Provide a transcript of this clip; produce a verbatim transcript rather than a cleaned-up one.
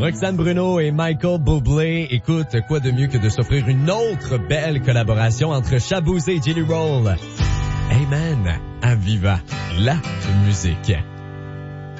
Roxane Bruno et Michael Bublé. Écoute, quoi de mieux que de s'offrir une autre belle collaboration entre Shaboozey et Jelly Roll. Amen à Viva, la musique.